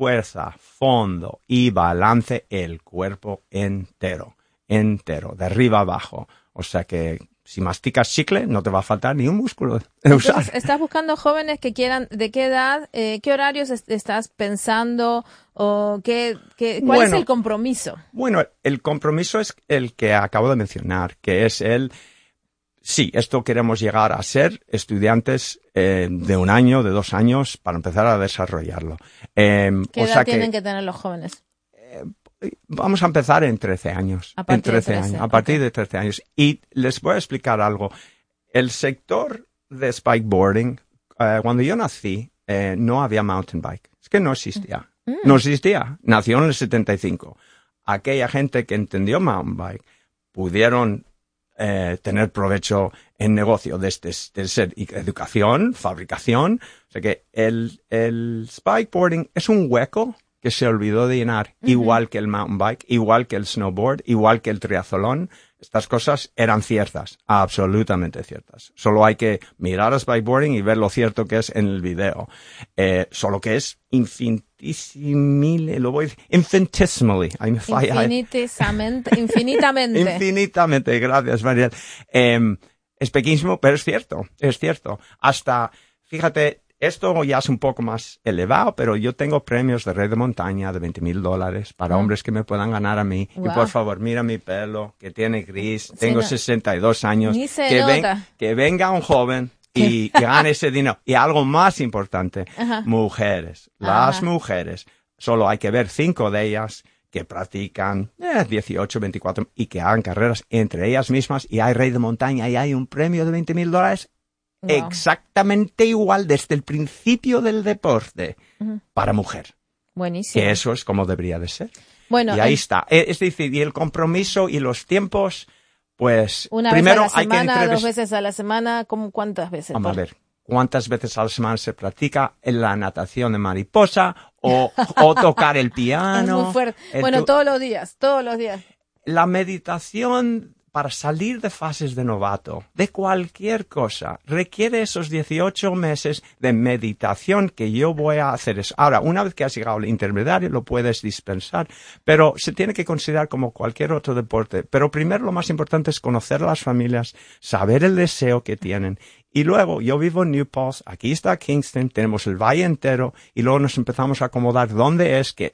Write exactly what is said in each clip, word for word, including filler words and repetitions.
fuerza, fondo y balance el cuerpo entero, entero, de arriba a abajo. O sea que si masticas chicle no te va a faltar ni un músculo de usar. Entonces, ¿estás buscando jóvenes que quieran, de qué edad, eh, qué horarios est- estás pensando o qué, qué cuál Bueno, es el compromiso? Bueno, el compromiso es el que acabo de mencionar, que es el, sí, esto queremos llegar a ser estudiantes eh, de un año, de dos años, para empezar a desarrollarlo. Eh, ¿Qué o edad sea tienen que, que tener los jóvenes? Vamos a empezar en trece años. A partir en trece de trece, años, a partir ok. de trece años. Y les voy a explicar algo. El sector de spikeboarding, eh, cuando yo nací, eh, no había mountain bike. Es que no existía. Mm. No existía. Nació en el setenta y cinco. Aquella gente que entendió mountain bike pudieron eh, tener provecho en negocio de, este, de ser educación, fabricación. O sea que el, el spikeboarding es un hueco que se olvidó de llenar, uh-huh. igual que el mountain bike, igual que el snowboard, igual que el triatlón. Estas cosas eran ciertas, absolutamente ciertas. Solo hay que mirar a spikeboarding y ver lo cierto que es en el video. Eh, solo que es infinitissimile, lo voy a decir, infinitesimally. Ahí me falla. Infinitisamente, infinitamente. Infinitamente, gracias, Mariel. Eh, es pequeñísimo, pero es cierto, es cierto. Hasta, fíjate, esto ya es un poco más elevado, pero yo tengo premios de Rey de Montaña de veinte mil dólares para mm. hombres que me puedan ganar a mí. Wow. Y por favor, mira mi pelo, que tiene gris. Sí, tengo no. sesenta y dos años. Ni se que, nota. Ven, que venga un joven y que gane ese dinero. Y algo más importante, Ajá. mujeres. Las Ajá. mujeres. Solo hay que ver cinco de ellas que practican eh, dieciocho, veinticuatro y que hagan carreras entre ellas mismas. Y hay Rey de Montaña y hay un premio de veinte mil dólares. Wow. Exactamente igual desde el principio del deporte uh-huh. para mujer. Buenísimo. Que eso es como debería de ser. Bueno, y ahí el... está. Es decir, y el compromiso y los tiempos, pues una primero vez a la semana, hay que entrevist... dos veces a la semana, ¿cómo cuántas veces? Vamos por... a ver, ¿cuántas veces a la semana se practica en la natación de mariposa o, o tocar el piano? Es muy fuerte. Bueno, tu... todos los días, todos los días. La meditación para salir de fases de novato, de cualquier cosa, requiere esos dieciocho meses de meditación que yo voy a hacer eso. Ahora, una vez que has llegado al intermediario, lo puedes dispensar, pero se tiene que considerar como cualquier otro deporte. Pero primero lo más importante es conocer a las familias, saber el deseo que tienen. Y luego, yo vivo en New Paltz, aquí está Kingston, tenemos el valle entero, y luego nos empezamos a acomodar dónde es que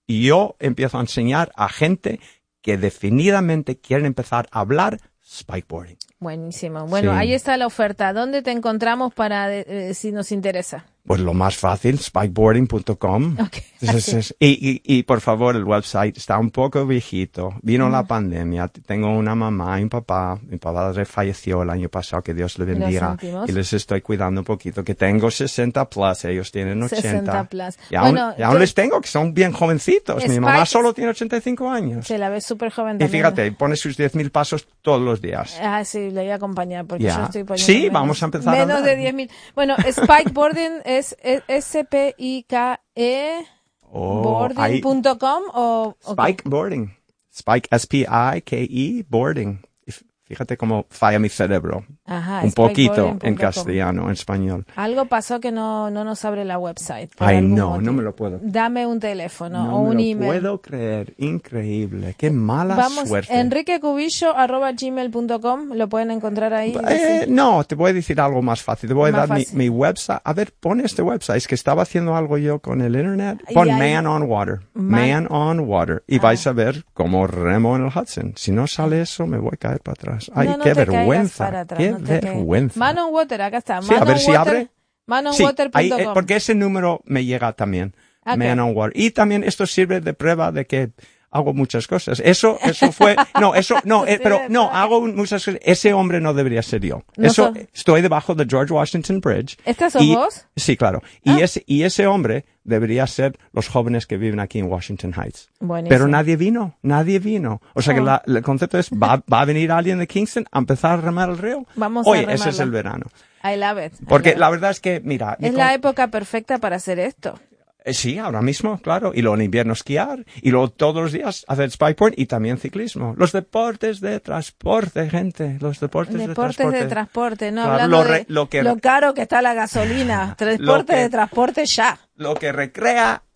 yo empiezo a enseñar a gente que definidamente quieren empezar a hablar spikeboarding. Buenísimo. Bueno, sí. ahí está la oferta. ¿Dónde te encontramos para eh, si nos interesa? Pues lo más fácil, spikeboarding punto com. Okay. Es, es, y, y, y por favor, el website está un poco viejito. Vino mm. la pandemia. Tengo una mamá y un papá. Mi papá falleció el año pasado, que Dios le bendiga. Y les estoy cuidando un poquito. Que tengo sesenta plus, ellos tienen ochenta. sesenta plus. Y aún, bueno, y aún les tengo, que son bien jovencitos. Spike... Mi mamá solo tiene ochenta y cinco años. Se la ve súper joven Y también. fíjate, pone sus diez mil pasos todos los días. Ah, sí, le voy a acompañar porque yeah. yo estoy poniendo Sí, menos, vamos a empezar menos a de diez mil. Bueno, spikeboarding es S P I K E oh, boarding punto com o Spikeboarding. Spike, S P I K E, boarding. Fíjate cómo falla mi cerebro. Ajá, un poquito en castellano, en español. Algo pasó que no, no nos abre la website. Ay, no, motivo. no me lo puedo. Dame un teléfono no o un me lo email. No puedo creer, increíble. Qué mala Vamos, suerte. enrique cubillo arroba gmail punto com, lo pueden encontrar ahí. Eh, no, te voy a decir algo más fácil. Te voy más a dar mi, mi website. A ver, pon este website. Es que estaba haciendo algo yo con el internet. Pon Man on Water. Man, Man on Water. Y ah. vais a ver cómo remo en el Hudson. Si no sale eso, me voy a caer para atrás. Ay, no, no qué te vergüenza. Para atrás, qué no te vergüenza. Man on Water, acá está. Man sí, a ver on si water, abre. man on sí, water punto com. ahí, porque ese número me llega también. Okay. Man on Water. Y también esto sirve de prueba de que hago muchas cosas. Eso, eso fue, no, eso, no, eh, pero no, hago muchas cosas. Ese hombre no debería ser yo. No eso, so... estoy debajo de George Washington Bridge. ¿Estás sos y, vos? Sí, claro. Ah. Y ese, y ese hombre debería ser los jóvenes que viven aquí en Washington Heights. Buenísimo. Pero nadie vino, nadie vino. O sea oh. que la, el concepto es, ¿va, va a venir alguien de Kingston a empezar a remar el río? Vamos Oye, a remarla. ese es el verano. I love it. I Porque love la it. verdad es que, mira. Es la época perfecta para hacer esto. Sí, ahora mismo, claro. Y luego en invierno esquiar. Y luego todos los días hacer spikeboard y también ciclismo. Los deportes de transporte, gente. Los deportes, deportes de transporte. de transporte, no claro, hablando lo, re, de lo, que, lo caro que está la gasolina. Transporte que, de transporte ya. Lo que recrea